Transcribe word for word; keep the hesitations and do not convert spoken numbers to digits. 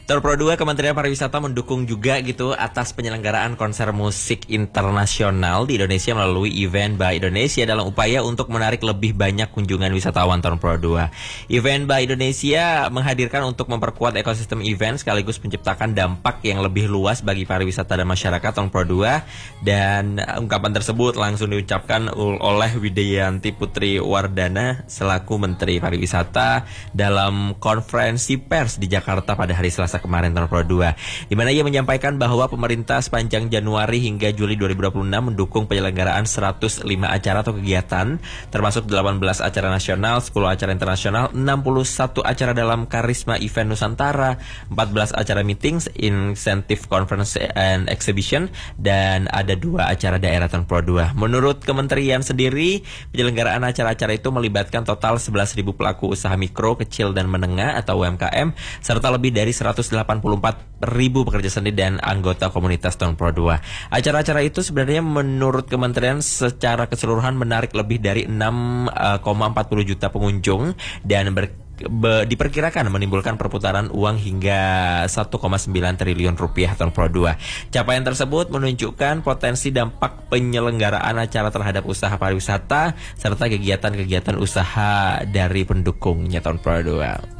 Tahun Pro dua, Kementerian Pariwisata mendukung juga gitu atas penyelenggaraan konser musik internasional di Indonesia melalui Event by Indonesia dalam upaya untuk menarik lebih banyak kunjungan wisatawan tahun Pro dua. Event by Indonesia menghadirkan untuk memperkuat ekosistem event sekaligus menciptakan dampak yang lebih luas bagi pariwisata dan masyarakat tahun Pro dua, dan ungkapan tersebut langsung diucapkan oleh Widianti Putri Wardana selaku Menteri Pariwisata dalam konferensi pers di Jakarta pada hari Selasa kemarin tahun Pro dua, di mana ia menyampaikan bahwa pemerintah sepanjang Januari hingga Juli dua ribu dua puluh enam mendukung penyelenggaraan seratus lima acara atau kegiatan, termasuk delapan belas acara nasional, sepuluh acara internasional, enam puluh satu acara dalam Karisma Event Nusantara, empat belas acara meetings, insentif conference and exhibition, dan ada dua acara daerah tahun Pro dua. Menurut kementerian sendiri, penyelenggaraan acara-acara itu melibatkan total sebelas ribu pelaku usaha mikro, kecil, dan menengah atau U M K M, serta lebih dari seratus delapan puluh empat ribu pekerja seni dan anggota komunitas tahun Pro dua. Acara-acara itu sebenarnya menurut kementerian secara keseluruhan menarik lebih dari enam koma empat puluh juta pengunjung dan ber Be, diperkirakan menimbulkan perputaran uang hingga satu koma sembilan triliun rupiah tahun Pro dua. Capaian tersebut menunjukkan potensi dampak penyelenggaraan acara terhadap usaha pariwisata serta kegiatan-kegiatan usaha dari pendukungnya tahun Pro dua.